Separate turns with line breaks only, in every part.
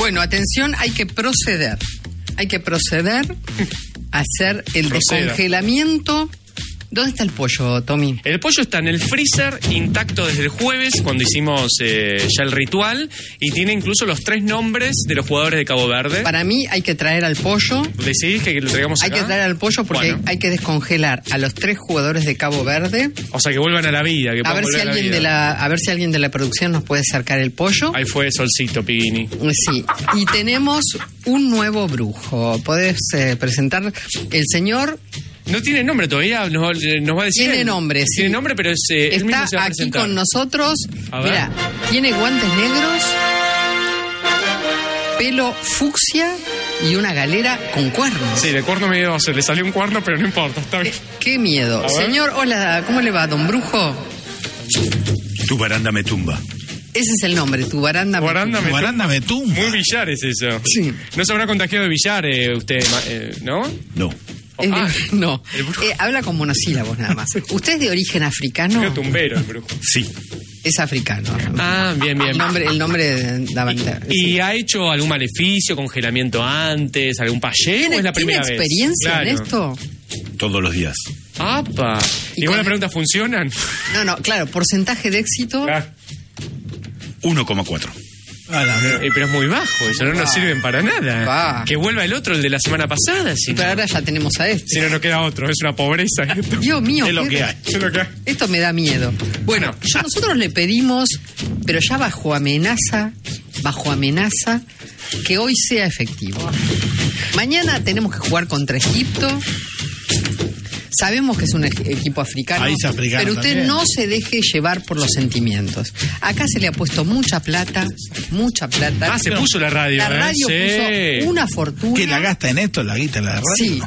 Bueno, atención, hay que proceder a hacer el descongelamiento. ¿Dónde está el pollo, Tommy?
El pollo está en el freezer, intacto desde el jueves, cuando hicimos ya el ritual, y tiene incluso los 3 nombres de los jugadores de Cabo Verde.
Para mí hay que traer al pollo.
¿Decidís que lo traigamos acá?
Hay que traer al pollo porque hay que descongelar a los 3 jugadores de Cabo Verde.
O sea, que vuelvan a la vida.
A ver si alguien de la producción nos puede acercar el pollo.
Ahí fue Solcito, Piguini.
Sí, y tenemos un nuevo brujo. Podés presentar el señor...
No tiene nombre todavía, nos va a decir.
Tiene nombre, sí.
Tiene nombre, pero él mismo se va a presentar.
Está aquí con nosotros. Mira, tiene guantes negros, pelo fucsia y una galera con cuernos.
Sí, de cuerno medio se le salió un cuerno, pero no importa, está bien.
Qué miedo. Señor, hola, ¿cómo le va, don Brujo?
Tu baranda me tumba.
Ese es el nombre, tu baranda
me tumba.
Muy billar es eso.
Sí.
¿No se habrá contagiado de billar usted, no?
No.
No, habla con monosílabos nada más. ¿Usted es de origen africano?
Es tumbero el brujo.
Sí.
Es africano.
Ah, bien.
El nombre da bandera.
¿Y ha hecho algún maleficio, congelamiento antes, algún payé o es la primera vez?
¿Tiene experiencia en esto?
Todos los días.
¡Apa! ¿Y buena pregunta, funcionan?
No, claro, porcentaje de éxito.
1,4.
Pero es muy bajo, eso no nos sirven para nada. Que vuelva el otro, el de la semana pasada.
Pero ahora ya tenemos a este.
Si no queda otro, es una pobreza esto.
Dios mío,
es lo que hay.
Esto me da miedo. Bueno, nosotros le pedimos, pero ya bajo amenaza, que hoy sea efectivo. Mañana tenemos que jugar contra Egipto. Sabemos que es un equipo africano, pero usted también no se deje llevar por los sentimientos. Acá se le ha puesto mucha plata.
Se puso la radio.
La radio puso una fortuna.
¿Qué la gasta en esto, la guita en la radio?
Sí.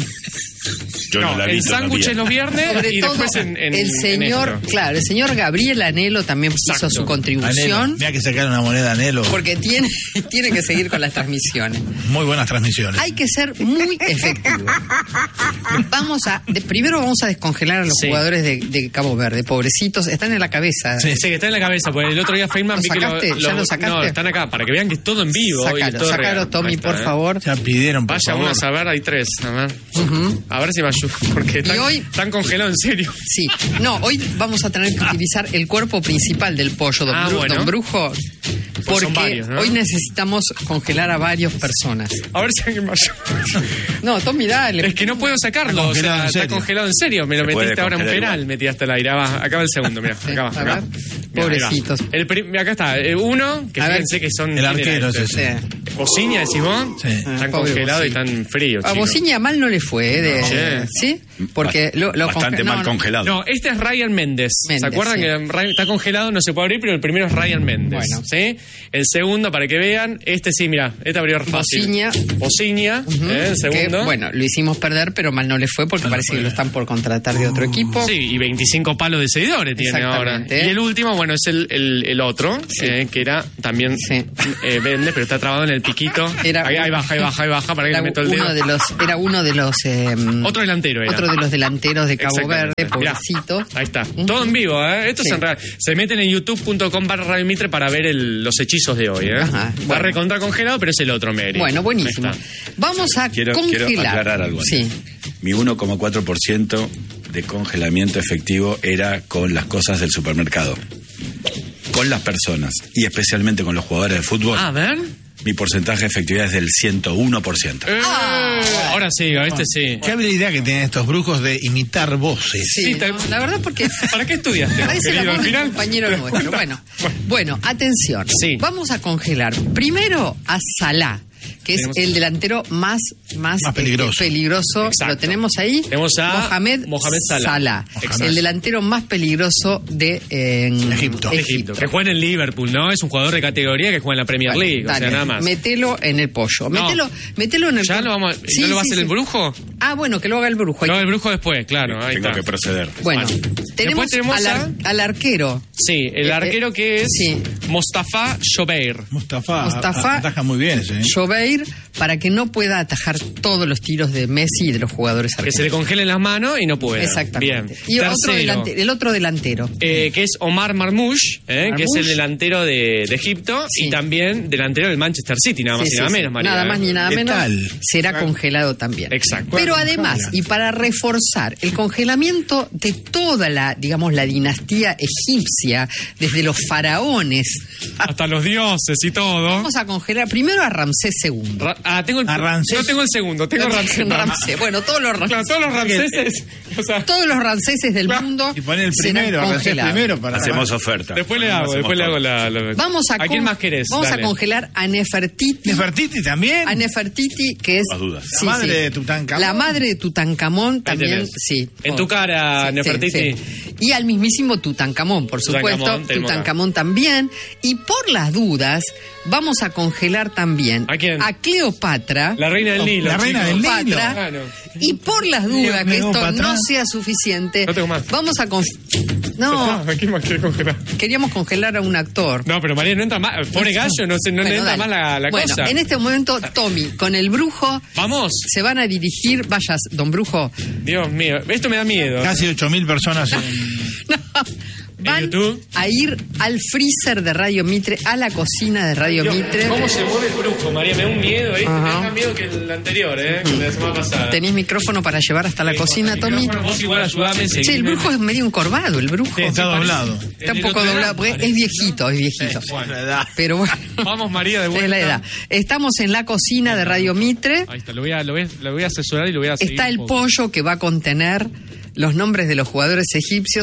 Yo no la vi
el sándwich los viernes y después en
el señor, el señor Gabriel Anhelo también hizo su contribución.
Mira que sacar una moneda Anhelo.
Porque tiene que seguir con las transmisiones.
Muy buenas transmisiones.
Hay que ser muy efectivo. Primero vamos a descongelar a los jugadores de Cabo Verde, pobrecitos, están en la cabeza.
Sí, están en la cabeza, porque el otro día Feynman vi que
¿Ya lo sacaste?
No, están acá, para que vean que es todo en vivo.
Sácalo, Tommy, por favor.
Ya pidieron, por favor.
Vaya, vamos a ver, hay 3, a ver. A ver si me ayuda, porque están congelados en serio.
Sí, hoy vamos a tener que utilizar el cuerpo principal del pollo, don Brujo, porque
son varios, ¿no?
Hoy necesitamos congelar a varias personas.
A ver si alguien me ayuda.
No, Tommy, dale.
Es que no puedo sacarlo, está congelado en serio. Me lo metiste ahora en un penal, metí hasta el aire. Acaba el segundo, mira, acá.
Pobrecitos.
Acá está, uno, que fíjense que son...
El arquero es ese.
¿Bociña decís vos?
Sí.
Están congelados y están fríos,
a Bociña mal no le fue, ¿sí? Porque
bastante mal congelado.
No, este es Ryan Méndez. ¿Se acuerdan que está congelado, no se puede abrir, pero el primero es Ryan Méndez? Bueno. ¿Sí? El segundo, para que vean, sí, mira, este abrió fácil. Bociña, el segundo.
Que, lo hicimos perder, pero mal no le fue porque parece que lo están por contratar de otro equipo.
Sí, y 25 palos de seguidores tiene ahora. Y el último, es el otro, que era también vende, pero está trabado en el piquito. Ahí baja, para que le meto el dedo.
Era uno de los...
otro delantero era.
Otro de los delanteros de Cabo Verde, pobrecito.
Mirá, ahí está, todo en vivo, Esto es en real. Se meten en youtube.com/Radio Mitre para ver los hechizos de hoy, Va recontra congelado, pero es el otro, Mary.
Bueno, buenísimo. Vamos a congelar.
Quiero aclarar algo.
Sí.
Mi 1,4% de congelamiento efectivo era con las cosas del supermercado. Con las personas, y especialmente con los jugadores de fútbol.
A ver.
Mi porcentaje de efectividad es del 101%.
Ahora sí, sí.
Qué habilidad que tienen estos brujos de imitar voces.
Sí, la verdad, porque...
¿Para qué estudiaste?
Parece la voz de un compañero nuestro. Bueno, atención. Sí. Vamos a congelar primero a Salah, que es el delantero más peligroso.
Exacto.
Lo tenemos ahí.
Tenemos a
Mohamed Salah. El delantero más peligroso de Egipto.
Que juega en el Liverpool, ¿no? Es un jugador de categoría que juega en la Premier League.
Dale,
o sea, nada más.
Mételo en el pollo. Mételo en el...
¿Ya lo vamos ¿No lo va a hacer el brujo?
Que lo haga el brujo.
No, el brujo después, claro.
Tengo que proceder.
Bueno, Tenemos al arquero.
Sí, el arquero que es Mostafa Jobeir.
Mustafa ataja muy bien ese.
Jobeir, para que no pueda atajar todos los tiros de Messi y de los jugadores arqueros.
Que se le congelen las manos y no pueda.
Exactamente. Bien. Y el otro delantero.
Que es Omar Marmoush, que es el delantero de Egipto y también delantero del Manchester City, nada más y nada menos, María.
Nada más ni nada menos. Será congelado también.
Exacto.
Pero además, y para reforzar el congelamiento de toda la dinastía egipcia, desde los faraones
hasta los dioses y todo.
Vamos a congelar primero a Ramsés II.
Tengo el no tengo el segundo, tengo
Ramsés. Bueno, todos los Ramsés.
Claro, todos los Ramséses.
Todos los Ramséses del mundo.
Y pone el primero, Ramsés primero para.
Hacemos oferta.
Después le hago la.
¿A
quién más querés?
Vamos a congelar a Nefertiti.
¿Nefertiti también?
A Nefertiti, que es
la madre de Tutankamón.
La madre de Tutankamón también, sí.
En tu cara, Nefertiti.
Y al mismísimo Tutankamón, por supuesto. Tutankamón también. Y por las dudas, vamos a congelar también
¿a quién?
A Cleopatra.
La reina del Nilo.
La reina del Nilo.
Y por las dudas, que esto no sea suficiente,
no tengo más.
Vamos a
¿a quién más quiere congelar?
Queríamos congelar a un actor.
No, pero María, no entra más. Pobre gallo, no le entra más la cosa.
Bueno, en este momento, Tommy, con el brujo.
Vamos.
Se van a dirigir. Vayas, don Brujo.
Dios mío, esto me da miedo.
Casi 8.000 personas en.
Van a ir al freezer de Radio Mitre, a la cocina de Radio Mitre.
¿Cómo se mueve el brujo, María? Me da un miedo, Me da más miedo que el anterior, que la semana pasada.
¿Tenés micrófono para llevar hasta la cocina, Tommy?
Vos igual ayudame.
Sí, el brujo es medio encorvado, el brujo.
Está doblado.
Está un poco doblado, porque es viejito.
Bueno, la edad.
Pero bueno.
Vamos, María, de vuelta.
Es la edad. Estamos en la cocina de Radio Mitre.
Ahí está, lo voy a asesorar y lo voy a seguir.
Está el pollo que va a contener los nombres de los jugadores egipcios.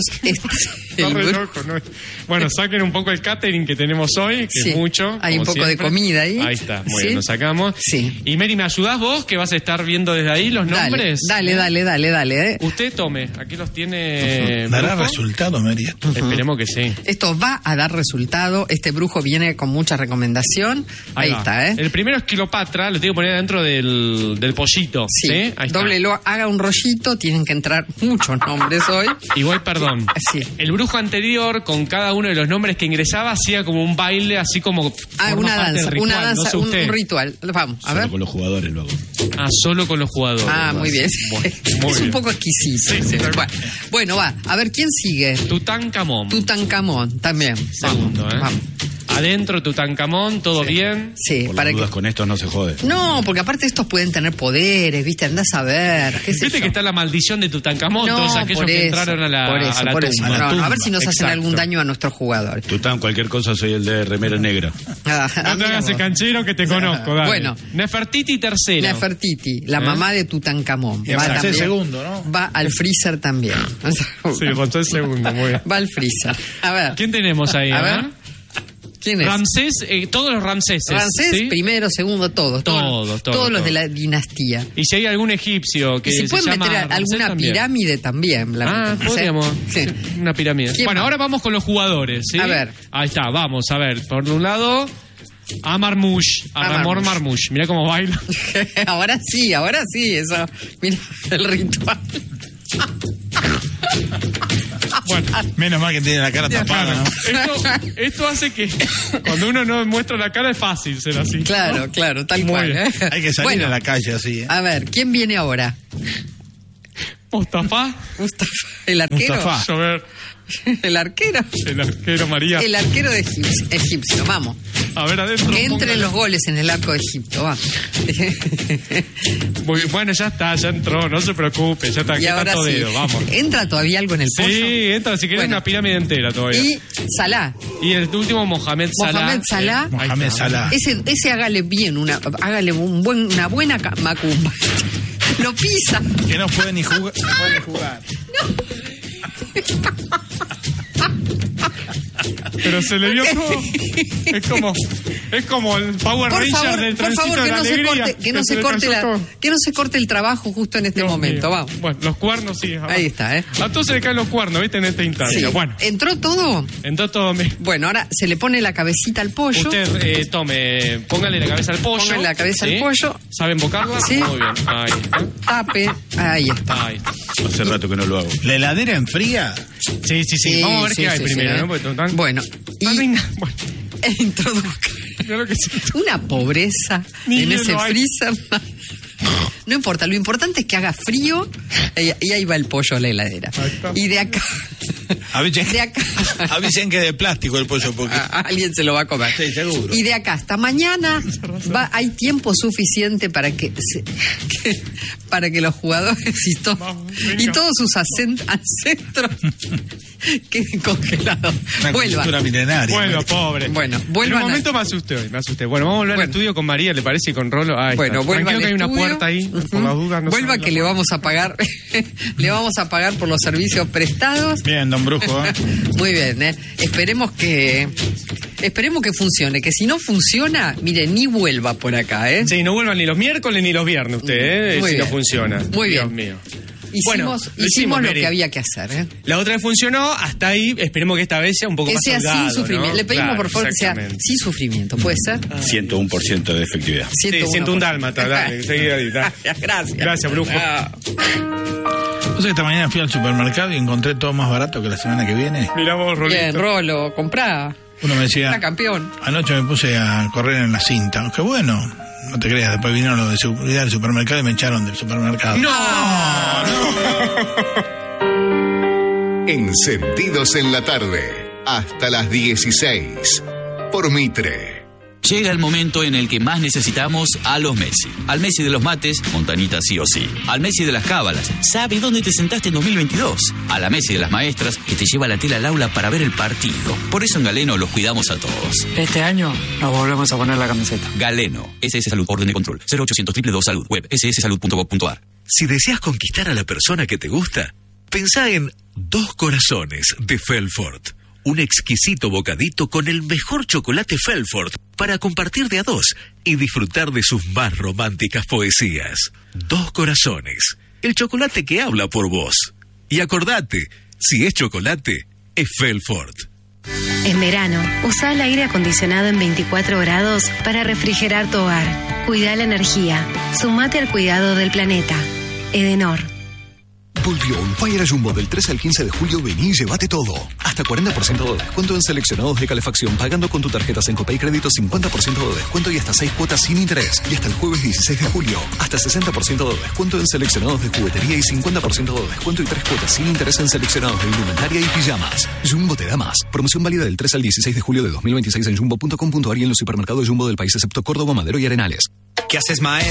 Bueno, saquen un poco el catering que tenemos hoy, que es mucho.
Hay un poco de comida ahí.
Ahí está, muy bien, lo sacamos.
Sí.
Y Mary, ¿me ayudás vos, que vas a estar viendo desde ahí los nombres?
Dale.
Usted tome, aquí los tiene.
¿Dará resultado, Mary?
Esperemos que sí.
Esto va a dar resultado. Este brujo viene con mucha recomendación. Ahí está,
El primero es Cleopatra, lo tengo que poner dentro del pollito.
Sí. Ahí doblelo, haga un rollito, tienen que entrar muchos nombres hoy.
Igual, perdón.
Sí.
El brujo anterior, con cada uno de los nombres que ingresaba, hacía como un baile, así como
una danza, un ritual. Vamos, a ver.
Solo con los jugadores luego.
Solo con los jugadores.
Muy bien.
Muy bien.
Un poco exquisito.
Sí.
Bueno, va. A ver, ¿quién sigue?
Tutankamón
también.
Segundo,
Vamos.
Adentro Tutankamón, todo bien.
Sí,
por las dudas, con estos no se jode.
No, porque aparte estos pueden tener poderes, ¿viste? Andás a ver.
¿Viste que está la maldición de Tutankamón? Todos aquellos que entraron a la tumba.
A ver si nos hacen algún daño a nuestros jugadores.
Tután, cualquier cosa, soy el de remera negra.
No te hagas el canchero que te conozco, dale.
Bueno.
Nefertiti III.
Nefertiti, la mamá de Tutankamón.
Va el segundo, ¿no?
Va al freezer también.
Sí, José segundo, muy bien.
Va al freezer. A ver.
¿Quién tenemos ahí?
A ver. ¿Quién es?
Ramsés, todos los Ramséses.
Ramsés, ¿sí? Primero, segundo, todos los de la dinastía.
Y si hay algún egipcio que
se pueden meter alguna
también.
Pirámide también.
Podríamos. Sí. Una pirámide. Bueno, ahora vamos con los jugadores, ¿sí?
A ver.
Ahí está, vamos, a ver. Por un lado, a Ramón Marmoush. Mirá cómo baila.
Ahora sí, eso. Mira el ritual.
Bueno,
menos mal que tiene la cara tapada, ¿no?
Esto hace que cuando uno no muestra la cara es fácil ser así.
Claro, tal cual.
Hay que salir a la calle así.
A ver, ¿quién viene ahora?
Mustafa,
el arquero.
A ver.
El arquero,
María.
El arquero de egipcio, vamos.
A ver, adentro.
Que entren los goles en el arco de Egipto, va.
Bueno, ya entró, no se preocupe, ya está, aquí está todo dedo, vamos.
¿Entra todavía algo en el pollo?
Sí, entra, si querés una pirámide entera todavía.
Y Salah.
Y el último, Mohamed Salah.
Mohamed Salah.
Ese hágale bien, hágale una buena macumba. Lo pisa.
Que no puede ni jugar.
Pero se le vio todo. Es como Es como el Power Ranger del trencito de la alegría.
Que no se corte el trabajo justo en este momento. Vamos.
Bueno, los cuernos sí.
Ahí está,
A todos se le caen los cuernos, ¿viste? En este instante.
Sí.
Bueno.
¿Entró todo?
Entró todo.
Bueno, ahora se le pone la cabecita al pollo.
Usted, póngale la cabeza al pollo.
Póngale la cabeza al pollo.
¿Sabe embocarla?
Sí.
Muy bien. Ahí está.
Tape. Ahí está.
Hace rato que no lo hago.
¿La heladera enfría?
Sí. Vamos a ver qué hay primero, ¿no?
Bueno. Introduzca. Una pobreza en ese freezer. No importa, lo importante es que haga frío y ahí va el pollo a la heladera. Y de acá...
Avisen que es de plástico el pollo porque...
Alguien se lo va a comer.
Sí, seguro.
Y de acá hasta mañana hay tiempo suficiente para que los jugadores y todos sus ancestros queden congelados.
Cultura milenaria.
Bueno, pobre.
Bueno,
en un momento me asusté. Bueno, vamos a volver al estudio con María, ¿le parece? Y con Rolo.
Bueno, vuelva al
que hay una
estudio.
puerta ahí, por las dudas.
Vuelva que le vamos a pagar por los servicios prestados.
Bien, don Brujo.
Muy bien, Esperemos que funcione, que si no funciona, mire, ni vuelva por acá,
Sí, no vuelvan ni los miércoles ni los viernes usted,
Muy
si
bien.
no funciona.
Muy
Dios
bien.
mío.
Hicimos lo que había que hacer,
La otra vez funcionó, hasta ahí, esperemos que esta vez sea un poco
que
más
sea
holgado,
sin sufrimiento.
¿no?
Le pedimos por favor que sea sin sufrimiento, ¿puede ser?
101% de efectividad.
101 dálmata, dale, seguí. Gracias, Brujo.
O sea, esta mañana fui al supermercado y encontré todo más barato que la semana que viene.
Mirá vos, Rolito.
Bien, Rolo, comprá.
Uno me decía...
Está campeón.
Anoche me puse a correr en la cinta. Qué bueno. No te creas, después vinieron los de seguridad del supermercado y me echaron del supermercado.
¡No!
Encendidos en la tarde, hasta las 16, por Mitre.
Llega el momento en el que más necesitamos a los Messi. Al Messi de los mates, Montanita sí o sí. Al Messi de las cábalas, sabe dónde te sentaste en 2022. A la Messi de las maestras, que te lleva la tela al aula para ver el partido. Por eso en Galeno los cuidamos a todos.
Este año nos volvemos a poner la camiseta.
Galeno, SS Salud, orden de control, 0800 222 Salud, web sssalud.gov.ar.
Si deseas conquistar a la persona que te gusta, pensá en Dos Corazones de Felfort. Un exquisito bocadito con el mejor chocolate Felfort para compartir de a dos y disfrutar de sus más románticas poesías. Dos Corazones, el chocolate que habla por vos. Y acordate, si es chocolate, es Felfort.
En verano, usa el aire acondicionado en 24 grados para refrigerar tu hogar. Cuida la energía. Sumate al cuidado del planeta. Edenor.
Volvió un Fire Jumbo del 3 al 15 de julio. Vení y llévate todo. Hasta 40% de descuento en seleccionados de calefacción pagando con tu tarjeta Sencopay Crédito, 50% de descuento y hasta 6 cuotas sin interés. Y hasta el jueves 16 de julio, hasta 60% de descuento en seleccionados de juguetería y 50% de descuento y 3 cuotas sin interés en seleccionados de indumentaria y pijamas. Jumbo te da más. Promoción válida del 3 al 16 de julio de 2026 en jumbo.com.ar y en los supermercados Jumbo del país excepto Córdoba, Madero y Arenales.
¿Qué haces, maestro?